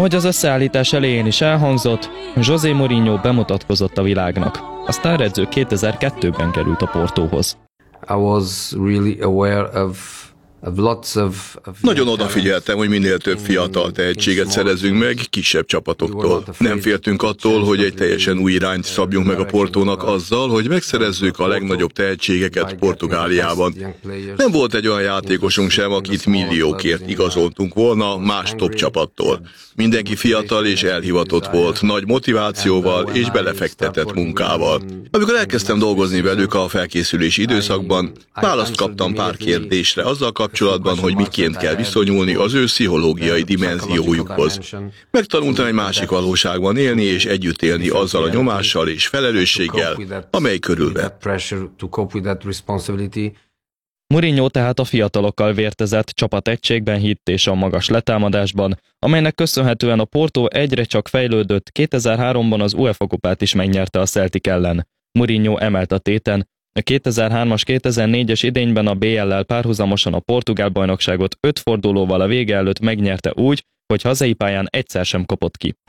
Ahogy az összeállítás elején is elhangzott, José Mourinho bemutatkozott a világnak. A sztáredző 2002-ben került a Portóhoz. Nagyon odafigyeltem, hogy minél több fiatal tehetséget szerezzünk meg kisebb csapatoktól. Nem féltünk attól, hogy egy teljesen új irányt szabjunk meg a Portónak azzal, hogy megszerezzük a legnagyobb tehetségeket Portugáliában. Nem volt egy olyan játékosunk sem, akit milliókért igazoltunk volna más top csapattól. Mindenki fiatal és elhivatott volt, nagy motivációval és belefektetett munkával. Amikor elkezdtem dolgozni velük a felkészülési időszakban, választ kaptam pár kérdésre azzal kapcsolatban, hogy miként kell viszonyulni az ő pszichológiai dimenziójukhoz. Megtanultam egy másik valóságban élni és együtt élni azzal a nyomással és felelősséggel, amely körülvett. Mourinho tehát a fiatalokkal vértezett csapategységben hitt és a magas letámadásban, amelynek köszönhetően a Porto egyre csak fejlődött, 2003-ban az UEFA kupát is megnyerte a Celtic ellen. Mourinho emelt a téten, a 2003-as 2004-es idényben a BL-lel párhuzamosan a portugál bajnokságot 5 fordulóval a vége előtt megnyerte úgy, hogy hazai pályán egyszer sem kapott ki.